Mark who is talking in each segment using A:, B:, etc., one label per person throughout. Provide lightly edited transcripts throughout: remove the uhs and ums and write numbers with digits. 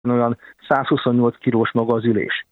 A: olyan 128 kilós maga az ülés.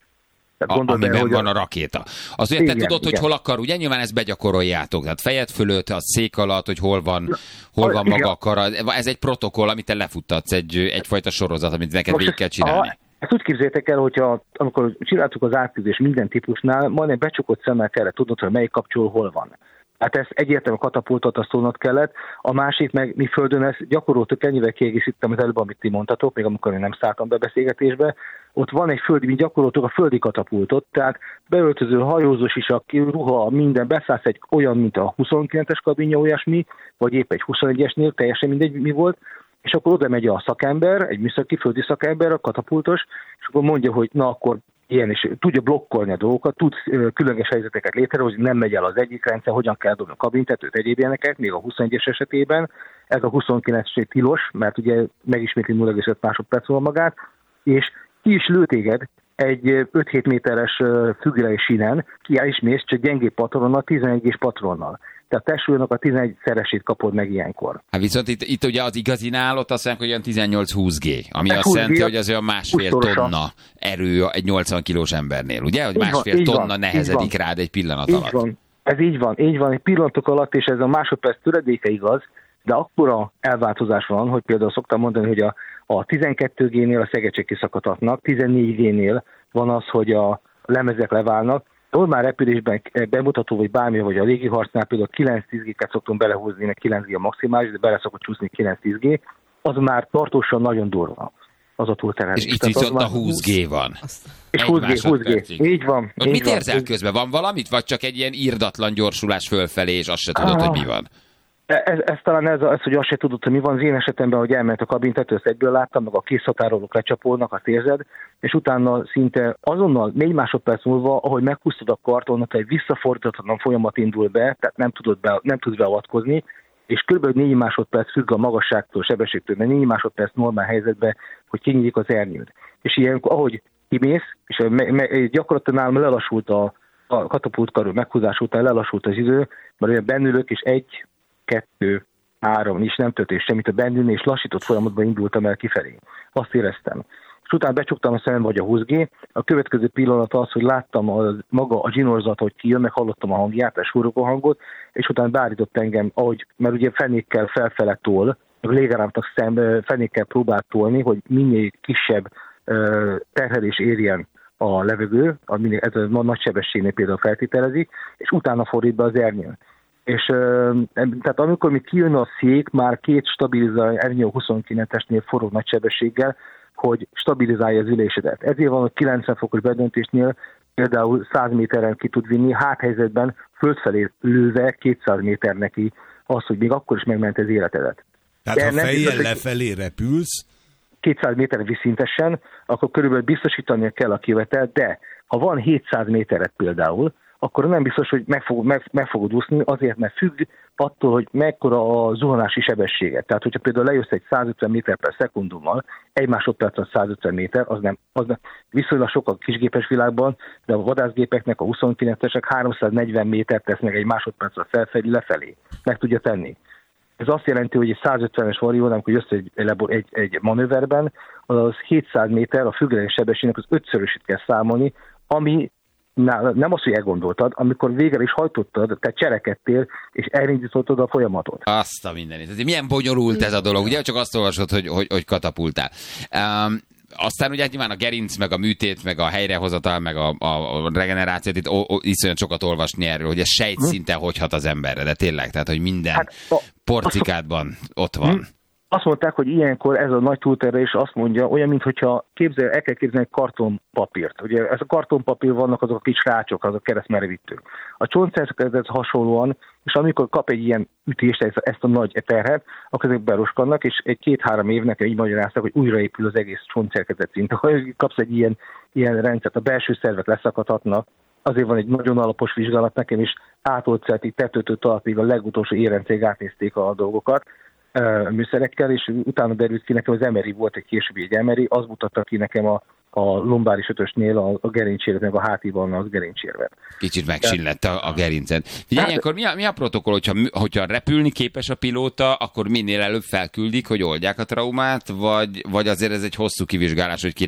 B: Amiben van a rakéta. Az ugye te tudod, hogy hol akar, ugye nyilván ezt begyakoroljátok. Tehát fejed fölött, a szék alatt, hogy hol van maga a kara. Ez egy protokoll, amit te lefuttatsz, egyfajta sorozat, amit neked végig kell csinálni.
A: Ezt úgy képzeljétek el, hogyha amikor csináltuk az átküzdést minden típusnál, majdnem becsukott szemmel kellett tudnod, hogy melyik kapcsoló hol van. Hát ez egyértelműen katapultot azt tudnod kellett. A másik meg mi földön ezt gyakoroltuk, ennyivel kiegészítem az előbb, amit ti mondtatok, még amikor én nem szálltam be beszélgetésbe. Ott van egy földi, mi gyakoroltuk a földi katapultot, tehát beöltöző, hajózós is, a ruha, minden, beszállsz egy olyan, mint a 29-es kabinja, olyasmi, vagy épp egy 21-esnél, teljesen mindegy mi volt, és akkor oda megy a szakember, egy műszaki földi szakember, a katapultos, és akkor mondja, hogy na akkor ilyen, és tudja blokkolni a dolgokat, tud különleges helyzeteket létrehozni, nem megy el az egyik rendszer, hogyan kell dobni a kabintetőt, egyéb ilyeneket, még a 21-es esetében, ez a 29-es tilos, mert ugye megismétli 0,5 másodperc magát, és ki is lő téged egy 5-7 méteres függői sínen, ki is mész, csak gyengébb patronnal, 11-es patronnal. Tehát testsúlynak a 11-szeresét kapod meg ilyenkor.
B: Hát viszont itt ugye az igazinál ott azt mondják, hogy olyan 18-20 G, ami azt jelenti, hogy az olyan másfél tonna erő egy 80 kilós embernél, ugye? Hogy másfél tonna nehezedik rád egy pillanat alatt.
A: Van. Ez így van, egy pillanatok alatt, és ez a másodperc töredéke igaz, de akkora elváltozás van, hogy például szoktam mondani, hogy a 12G-nél a szegecsek kiszakadhatnak, 14G-nél van az, hogy a lemezek leválnak. Normál repülésben bemutató, vagy bármi, vagy a légiharcnál például 9-10G-ket szoktunk belehúzni, meg 9G a maximális, de bele szokott csúszni 9-10G, az már tartósan nagyon durva, az a túlterhelés.
B: És itt viszont a 20G van.
A: És 20G. Így van.
B: Mit érzel közben? Van valamit? Vagy csak egy ilyen irdatlan gyorsulás fölfelé, és azt se tudod, hogy mi van?
A: Ez talán ez, hogy azt se tudod, hogy mi van. Az én esetemben, hogy elment a kabintető, ezt egyből láttam, meg a készhatárolók lecsapolnak, azt érzed, és utána szinte azonnal 4 másodperc múlva, ahogy meghúztad a kartonot, egy visszafordíthatatlan folyamat indul be, tehát nem tudsz beavatkozni, és kb. 4 másodperc függ a magasságtól, sebességtől, mert 4 másodperc normál helyzetben, hogy kinyílik az ernyőd. És ilyenkor, ahogy kimész, és gyakorlatilag nálam lelassult a katapultkarő meghúzás után lelassult az idő, mert olyan bennülök, és 1, 2, 3, és nem történt semmit a bennülni, és lassított folyamatban indultam el kifelé. Azt éreztem. És utána becsuktam a szemem, vagy a 20G. A következő pillanat az, hogy láttam maga a zsinórzat, hogy kijön, meg hallottam a hangját, a surogó hangot, és utána beállított engem, mert ugye fenékkel felfele tol, meg a légáramnak fenékkel próbált tolni, hogy minél kisebb terhelés érjen a levegő, ez a nagy sebességnél például feltételezik, és utána fordít be az ernyőn. És tehát amikor mi kijön a szék, már 2 stabilizálja Ernyő 29-esnél forró nagy sebességgel, hogy stabilizálja az ülésedet. Ezért van, hogy 90 fokos bedöntésnél például 100 méteren ki tud vinni, háthelyzetben földfelé lőve 200 méter neki az, hogy még akkor is megment az életedet.
C: Tehát ha fejjel lefelé repülsz,
A: 200 méterre viszintesen, akkor körülbelül biztosítania kell a kivetelt, de ha van 700 méteret például, akkor nem biztos, hogy meg fogod úszni, azért, mert függ attól, hogy mekkora a zuhanási sebessége. Tehát, hogyha például lejössz egy 150 méter per szekundummal, 1 másodpercen 150 méter, az nem viszonylag sok a kisgépes világban, de a vadászgépeknek, a 29-esek 340 métert tesz meg egy másodpercen felfelé lefelé. Meg tudja tenni. Ez azt jelenti, hogy egy 150-es varió, amikor jössz egy manőverben, az 700 méter, a függőleges sebességnek az 5-szörösét kell számolni, ami nem azt, hogy elgondoltad, amikor végre is hajtottad, te cserekedtél, és elindítottad a folyamatot.
B: Azt a mindenit. Milyen bonyolult ez a dolog, ugye? Csak azt olvasod, hogy katapultál. Aztán ugye nyilván a gerinc, meg a műtét, meg a helyrehozatal, meg a regenerációt, itt iszonyat sokat olvasni erről, hogy ez sejtszinten hogy hat az emberre, de tényleg, tehát, hogy minden porcikádban ott van.
A: Azt mondták, hogy ilyenkor ez a nagy túlterhelés azt mondja, olyan, mintha el kell képzelni egy kartonpapírt. Ugye ez a kartonpapír vannak azok a kis rácsok, azok keresztmerevítők. A csontszervezethez hasonlóan, és amikor kap egy ilyen ütést, ezt a nagy terhet, akkor ezek beroskadnak, és egy 2-3 évnek így magyaráztak, hogy újraépül az egész csontszervezet szint. Ha kapsz egy ilyen rendszert, a belső szervek leszakadhatnak, azért van egy nagyon alapos vizsgálat, nekem is átolcelt tetőtől talpig a legutolsó érrendszerig átnézték a dolgokat, műszerekkel, és utána derült ki nekem az MRI, volt egy későbbi egy MRI, az mutatta ki nekem a a lumbáris ötösnél a gerincérvet, meg a hátiban az gerincérvet.
B: Kicsit megsillett a gerincet. Figyelj, ilyenkor mi a protokoll, hogyha repülni képes a pilóta, akkor minél előbb felküldik, hogy oldják a traumát, vagy azért ez egy hosszú kivizsgálás, hogy